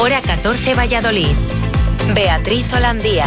Hora 14 Valladolid. Beatriz Holandía.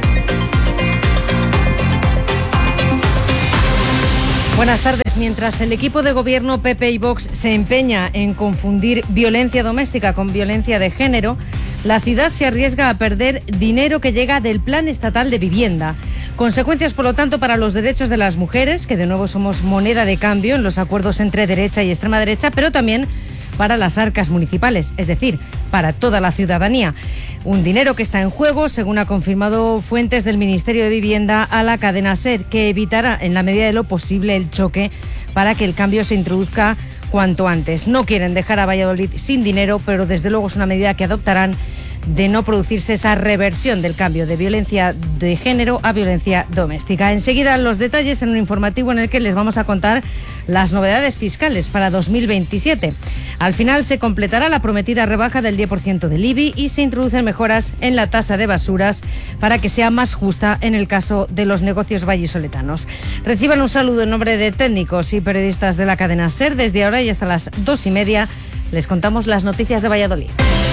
Buenas tardes. Mientras el equipo de gobierno PP y Vox se empeña en confundir violencia doméstica con violencia de género, la ciudad se arriesga a perder dinero que llega del Plan Estatal de Vivienda. Consecuencias, por lo tanto, para los derechos de las mujeres, que de nuevo somos moneda de cambio en los acuerdos entre derecha y extrema derecha, pero también para las arcas municipales, es decir, para toda la ciudadanía. Un dinero que está en juego, según ha confirmado fuentes del Ministerio de Vivienda a la cadena SER, que evitará en la medida de lo posible el choque para que el cambio se introduzca cuanto antes. No quieren dejar a Valladolid sin dinero, pero desde luego es una medida que adoptarán de no producirse esa reversión del cambio de violencia de género a violencia doméstica. Enseguida los detalles en un informativo en el que les vamos a contar las novedades fiscales para 2027. Al final se completará la prometida rebaja del 10% del IBI y se introducen mejoras en la tasa de basuras para que sea más justa en el caso de los negocios vallisoletanos. Reciban un saludo en nombre de técnicos y periodistas de la cadena SER. Desde ahora y hasta las 2:30 les contamos las noticias de Valladolid.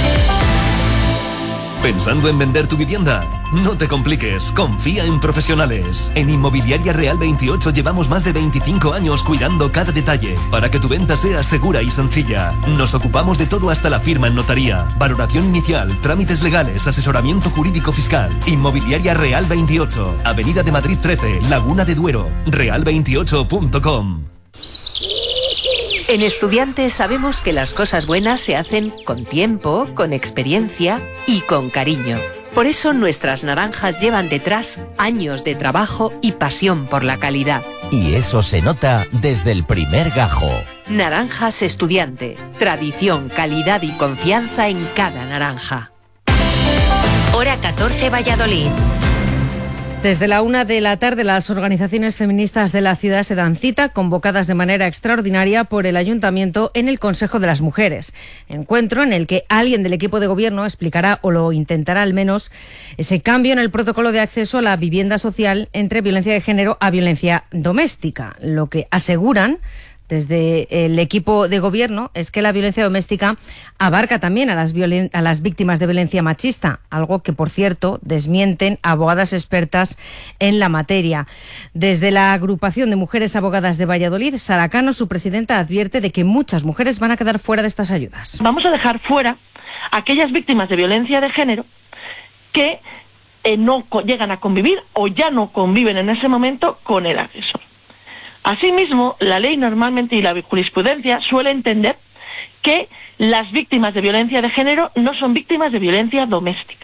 ¿Pensando en vender tu vivienda? No te compliques, confía en profesionales. En Inmobiliaria Real 28 llevamos más de 25 años cuidando cada detalle para que tu venta sea segura y sencilla. Nos ocupamos de todo hasta la firma en notaría, valoración inicial, trámites legales, asesoramiento jurídico fiscal. Inmobiliaria Real 28, Avenida de Madrid 13, Laguna de Duero, real28.com. En Estudiantes sabemos que las cosas buenas se hacen con tiempo, con experiencia y con cariño. Por eso nuestras naranjas llevan detrás años de trabajo y pasión por la calidad. Y eso se nota desde el primer gajo. Naranjas Estudiante. Tradición, calidad y confianza en cada naranja. Hora 14 Valladolid. Desde la 1 de la tarde, las organizaciones feministas de la ciudad se dan cita, convocadas de manera extraordinaria por el Ayuntamiento en el Consejo de las Mujeres. Encuentro en el que alguien del equipo de gobierno explicará, o lo intentará al menos, ese cambio en el protocolo de acceso a la vivienda social entre violencia de género a violencia doméstica. Lo que aseguran desde el equipo de gobierno es que la violencia doméstica abarca también a las víctimas de violencia machista, algo que, por cierto, desmienten abogadas expertas en la materia. Desde la agrupación de mujeres abogadas de Valladolid, Sara Cano, su presidenta, advierte de que muchas mujeres van a quedar fuera de estas ayudas. Vamos a dejar fuera a aquellas víctimas de violencia de género que no llegan a convivir o ya no conviven en ese momento con el agresor. Asimismo, la ley normalmente y la jurisprudencia suele entender que las víctimas de violencia de género no son víctimas de violencia doméstica.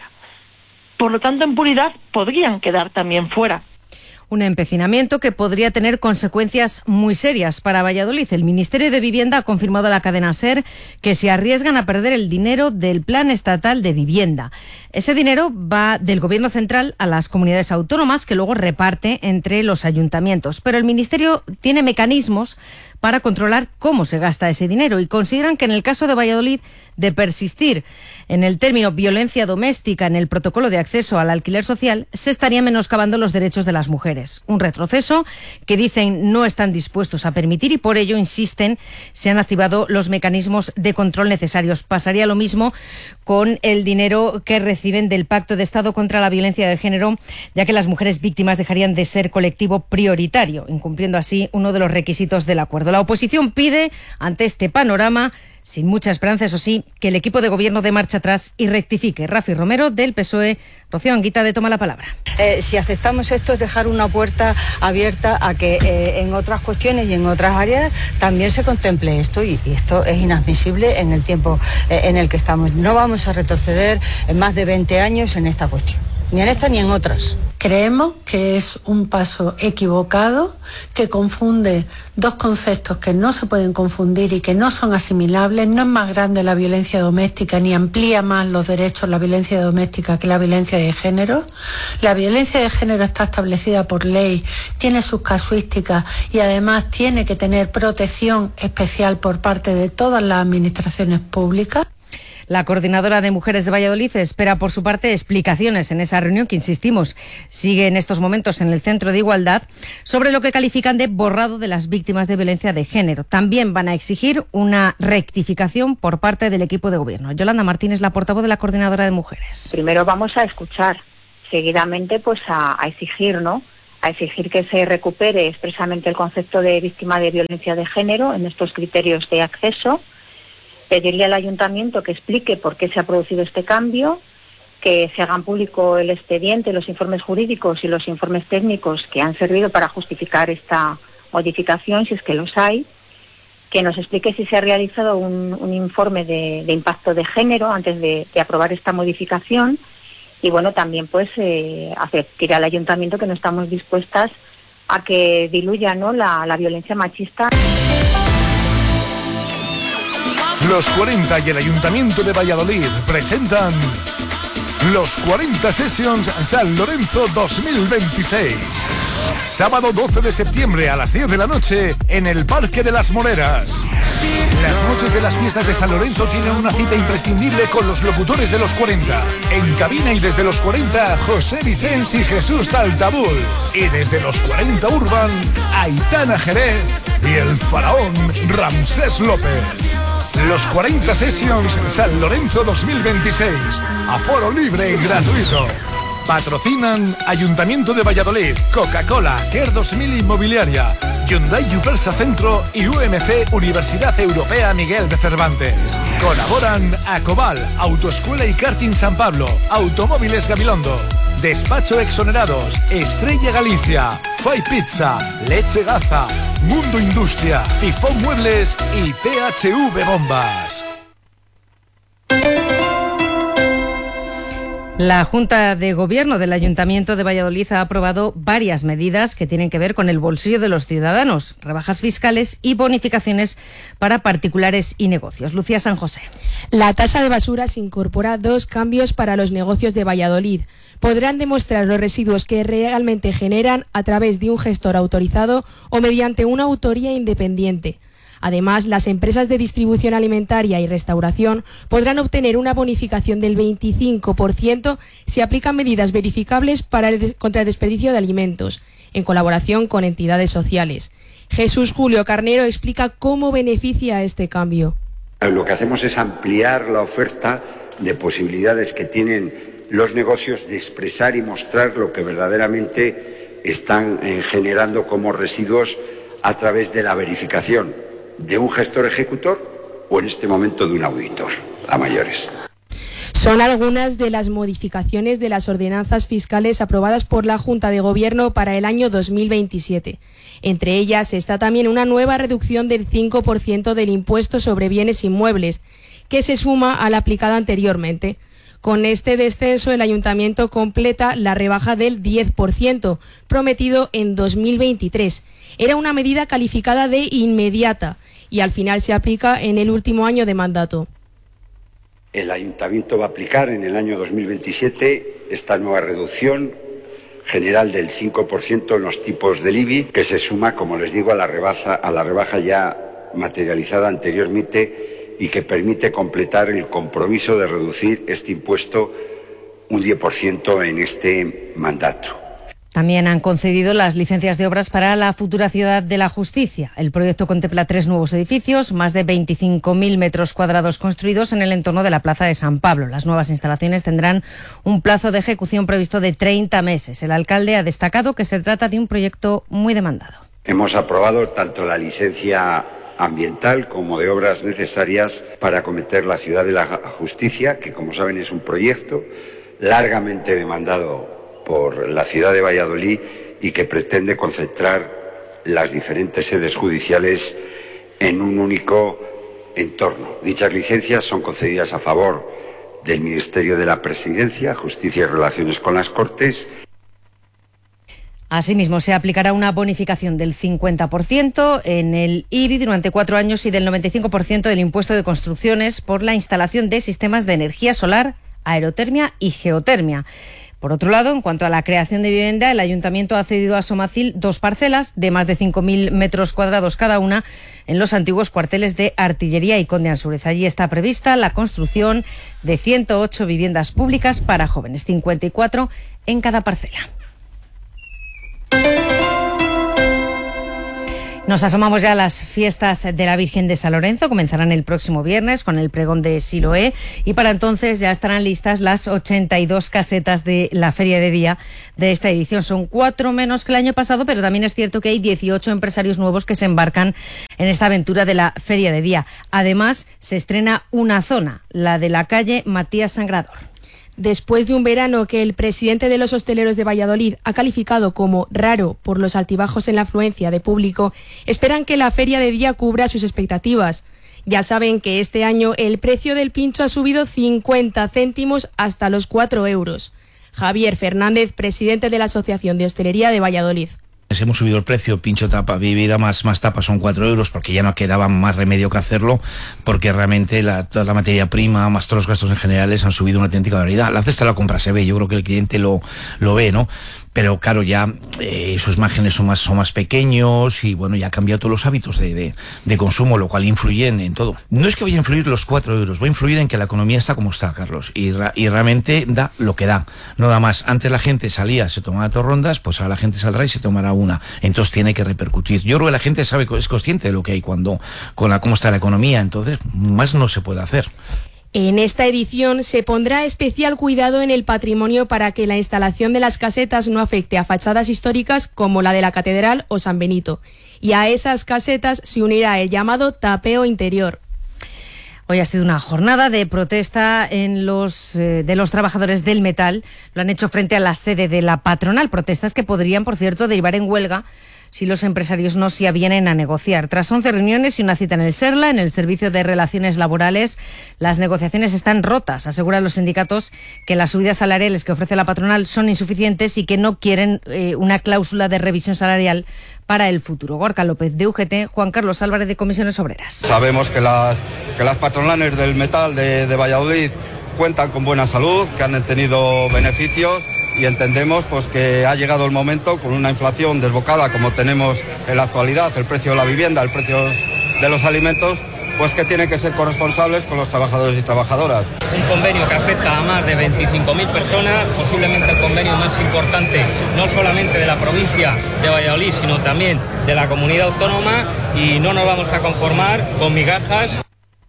Por lo tanto, en puridad podrían quedar también fuera. Un empecinamiento que podría tener consecuencias muy serias para Valladolid. El Ministerio de Vivienda ha confirmado a la cadena SER que se arriesgan a perder el dinero del Plan Estatal de Vivienda. Ese dinero va del Gobierno central a las comunidades autónomas, que luego reparte entre los ayuntamientos. Pero el Ministerio tiene mecanismos para controlar cómo se gasta ese dinero y consideran que en el caso de Valladolid, de persistir en el término violencia doméstica en el protocolo de acceso al alquiler social, se estarían menoscabando los derechos de las mujeres. Un retroceso que dicen no están dispuestos a permitir y por ello insisten, se han activado los mecanismos de control necesarios. Pasaría lo mismo con el dinero que reciben del Pacto de Estado contra la Violencia de Género, ya que las mujeres víctimas dejarían de ser colectivo prioritario, incumpliendo así uno de los requisitos del acuerdo. La oposición pide, ante este panorama, sin mucha esperanza, eso sí, que el equipo de gobierno dé marcha atrás y rectifique. Rafi Romero, del PSOE. Rocío Anguita, de Toma la Palabra. Si aceptamos esto, es dejar una puerta abierta a que en otras cuestiones y en otras áreas también se contemple esto, y esto es inadmisible en el tiempo en el que estamos. No vamos a retroceder en más de 20 años en esta cuestión, ni en esta ni en otras. Creemos que es un paso equivocado, que confunde dos conceptos que no se pueden confundir y que no son asimilables. No es más grande la violencia doméstica ni amplía más los derechos la violencia doméstica que la violencia de género. La violencia de género está establecida por ley, tiene sus casuísticas y además tiene que tener protección especial por parte de todas las administraciones públicas. La coordinadora de Mujeres de Valladolid espera por su parte explicaciones en esa reunión que, insistimos, sigue en estos momentos en el Centro de Igualdad, sobre lo que califican de borrado de las víctimas de violencia de género. También van a exigir una rectificación por parte del equipo de gobierno. Yolanda Martínez, la portavoz de la coordinadora de Mujeres. Primero vamos a escuchar, seguidamente pues a exigir, ¿no? A exigir que se recupere expresamente el concepto de víctima de violencia de género en estos criterios de acceso, pedirle al ayuntamiento que explique por qué se ha producido este cambio, que se hagan público el expediente, los informes jurídicos y los informes técnicos que han servido para justificar esta modificación, si es que los hay, que nos explique si se ha realizado un informe de impacto de género antes de aprobar esta modificación. Y bueno, también pues advertir al ayuntamiento que no estamos dispuestas a que diluya, ¿no?, la violencia machista. Los 40 y el Ayuntamiento de Valladolid presentan los 40 Sessions San Lorenzo 2026. Sábado 12 de septiembre a las 10 de la noche en el Parque de las Moreras. Las noches de las fiestas de San Lorenzo tienen una cita imprescindible con los locutores de los 40. En cabina y desde los 40, José Vicens y Jesús Taltabul. Y desde los 40 Urban, Aitana Jerez y el faraón Ramsés López. Los 40 Sessions San Lorenzo 2026. Aforo libre y gratuito. Patrocinan Ayuntamiento de Valladolid, Coca-Cola, Care 2000 Inmobiliaria, Hyundai Yupersa Centro y UMC Universidad Europea Miguel de Cervantes. Colaboran Acobal, Autoescuela y Karting San Pablo, Automóviles Gabilondo, Despacho Exonerados, Estrella Galicia, Fai Pizza, Leche Gaza, Mundo Industria, Tifón Muebles y THV Bombas. La Junta de Gobierno del Ayuntamiento de Valladolid ha aprobado varias medidas que tienen que ver con el bolsillo de los ciudadanos, rebajas fiscales y bonificaciones para particulares y negocios. Lucía San José. La tasa de basuras incorpora 2 cambios para los negocios de Valladolid. Podrán demostrar los residuos que realmente generan a través de un gestor autorizado o mediante una autoría independiente. Además, las empresas de distribución alimentaria y restauración podrán obtener una bonificación del 25% si aplican medidas verificables contra el desperdicio de alimentos, en colaboración con entidades sociales. Jesús Julio Carnero explica cómo beneficia este cambio. Lo que hacemos es ampliar la oferta de posibilidades que tienen los negocios de expresar y mostrar lo que verdaderamente están generando como residuos a través de la verificación de un gestor ejecutor o en este momento de un auditor, a mayores. Son algunas de las modificaciones de las ordenanzas fiscales aprobadas por la Junta de Gobierno para el año 2027. Entre ellas está también una nueva reducción del 5% del impuesto sobre bienes inmuebles, que se suma a la aplicada anteriormente. Con este descenso, el Ayuntamiento completa la rebaja del 10%, prometido en 2023. Era una medida calificada de inmediata y al final se aplica en el último año de mandato. El Ayuntamiento va a aplicar en el año 2027 esta nueva reducción general del 5% en los tipos del IBI, que se suma, como les digo, a la rebaja ya materializada anteriormente y que permite completar el compromiso de reducir este impuesto un 10% en este mandato. También han concedido las licencias de obras para la futura Ciudad de la Justicia. El proyecto contempla 3 nuevos edificios, más de 25.000 metros cuadrados construidos en el entorno de la Plaza de San Pablo. Las nuevas instalaciones tendrán un plazo de ejecución previsto de 30 meses. El alcalde ha destacado que se trata de un proyecto muy demandado. Hemos aprobado tanto la licencia ambiental como de obras necesarias para acometer la Ciudad de la Justicia, que como saben es un proyecto largamente demandado por la ciudad de Valladolid y que pretende concentrar las diferentes sedes judiciales en un único entorno. Dichas licencias son concedidas a favor del Ministerio de la Presidencia, Justicia y Relaciones con las Cortes. Asimismo, se aplicará una bonificación del 50% en el IBI durante 4 años y del 95% del impuesto de construcciones por la instalación de sistemas de energía solar, aerotermia y geotermia. Por otro lado, en cuanto a la creación de vivienda, el Ayuntamiento ha cedido a Somacil 2 parcelas de más de 5.000 metros cuadrados cada una en los antiguos cuarteles de Artillería y Conde Ansúrez. Allí está prevista la construcción de 108 viviendas públicas para jóvenes, 54 en cada parcela. Nos asomamos ya a las fiestas de la Virgen de San Lorenzo. Comenzarán el próximo viernes con el pregón de Siloé y para entonces ya estarán listas las 82 casetas de la Feria de Día de esta edición. Son 4 menos que el año pasado, pero también es cierto que hay 18 empresarios nuevos que se embarcan en esta aventura de la Feria de Día. Además, se estrena una zona, la de la calle Matías Sangrador. Después de un verano que el presidente de los hosteleros de Valladolid ha calificado como raro por los altibajos en la afluencia de público, esperan que la Feria de Día cubra sus expectativas. Ya saben que este año el precio del pincho ha subido 50 céntimos hasta los 4 euros. Javier Fernández, presidente de la Asociación de Hostelería de Valladolid. Hemos subido el precio, pincho, tapa, bebida más tapa son 4 euros porque ya no quedaba más remedio que hacerlo, porque realmente toda la materia prima más todos los gastos en generales han subido una auténtica barbaridad. La cesta de la compra se ve, yo creo que el cliente lo ve, ¿no? Pero claro, ya sus márgenes son más pequeños y bueno, ya ha cambiado todos los hábitos de consumo, lo cual influye en todo. No es que vaya a influir los 4 euros, va a influir en que la economía está como está, Carlos, y realmente da lo que da, no da más. Antes la gente salía, se tomaba 2 rondas, pues ahora la gente saldrá y se tomará una, entonces tiene que repercutir. Yo creo que la gente es consciente de lo que hay cómo está la economía, entonces más no se puede hacer. En esta edición se pondrá especial cuidado en el patrimonio para que la instalación de las casetas no afecte a fachadas históricas como la de la Catedral o San Benito. Y a esas casetas se unirá el llamado tapeo interior. Hoy ha sido una jornada de protesta de los trabajadores del metal. Lo han hecho frente a la sede de la patronal. Protestas que podrían, por cierto, derivar en huelga si los empresarios no se avienen a negociar. Tras 11 reuniones y una cita en el SERLA, en el Servicio de Relaciones Laborales, las negociaciones están rotas. Aseguran los sindicatos que las subidas salariales que ofrece la patronal son insuficientes y que no quieren una cláusula de revisión salarial para el futuro. Gorka López de UGT, Juan Carlos Álvarez de Comisiones Obreras. Sabemos que las patronales del metal de Valladolid cuentan con buena salud, que han tenido beneficios y entendemos pues que ha llegado el momento, con una inflación desbocada como tenemos en la actualidad, el precio de la vivienda, el precio de los alimentos, pues que tienen que ser corresponsables con los trabajadores y trabajadoras. Un convenio que afecta a más de 25.000 personas, posiblemente el convenio más importante no solamente de la provincia de Valladolid, sino también de la comunidad autónoma, y no nos vamos a conformar con migajas.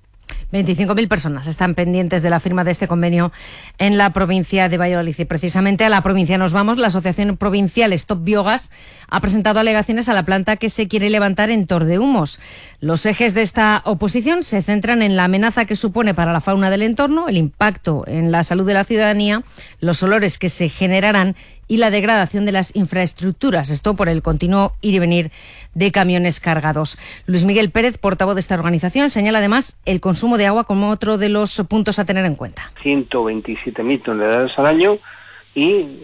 25.000 personas están pendientes de la firma de este convenio en la provincia de Valladolid. Y precisamente a la provincia nos vamos. La Asociación Provincial Stop Biogas ha presentado alegaciones a la planta que se quiere levantar en Tordehumos. Los ejes de esta oposición se centran en la amenaza que supone para la fauna del entorno, el impacto en la salud de la ciudadanía, los olores que se generarán y la degradación de las infraestructuras. Esto por el continuo ir y venir de camiones cargados. Luis Miguel Pérez, portavoz de esta organización, señala además el consumo de agua como otro de los puntos a tener en cuenta. 127.000 toneladas al año y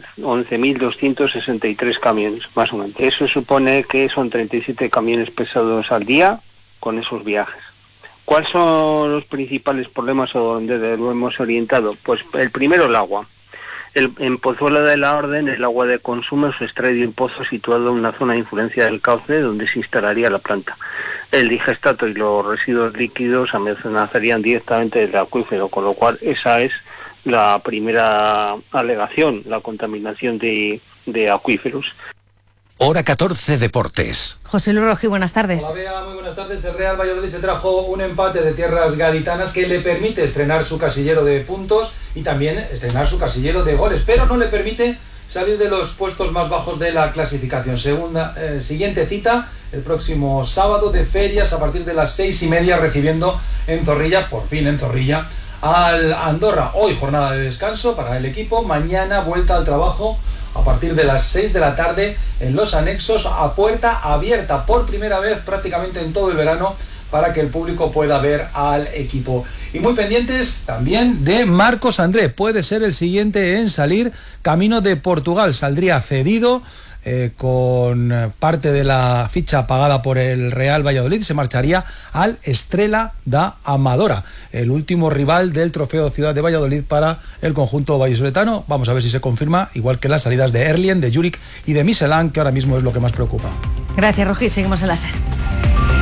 11.263 camiones, más o menos. Eso supone que son 37 camiones pesados al día con esos viajes. ¿Cuáles son los principales problemas o donde lo hemos orientado? Pues el primero, el agua. En Pozuelo de la Orden, el agua de consumo se extrae de un pozo situado en una zona de influencia del cauce donde se instalaría la planta. El digestato y los residuos líquidos almacenarían directamente del acuífero, con lo cual esa es la primera alegación, la contaminación de acuíferos. Hora 14 Deportes. José Luis Rojí, buenas tardes. Hola Bea, muy buenas tardes. El Real Valladolid se trajo un empate de tierras gaditanas que le permite estrenar su casillero de puntos y también estrenar su casillero de goles, pero no le permite salir de los puestos más bajos de la clasificación. Siguiente cita, el próximo sábado de ferias a partir de las 6:30, recibiendo en Zorrilla, por fin en Zorrilla, al Andorra. Hoy jornada de descanso para el equipo, mañana vuelta al trabajo a partir de las 6 de la tarde en los anexos a puerta abierta por primera vez prácticamente en todo el verano para que el público pueda ver al equipo. Y muy pendientes también de Marcos André, puede ser el siguiente en salir camino de Portugal, saldría cedido con parte de la ficha pagada por el Real Valladolid, se marcharía al Estrela da Amadora, el último rival del Trofeo Ciudad de Valladolid para el conjunto vallisoletano. Vamos a ver si se confirma, igual que las salidas de Erlien, de Juric y de Miselán, que ahora mismo es lo que más preocupa. Gracias, Rogi. Seguimos en la SER.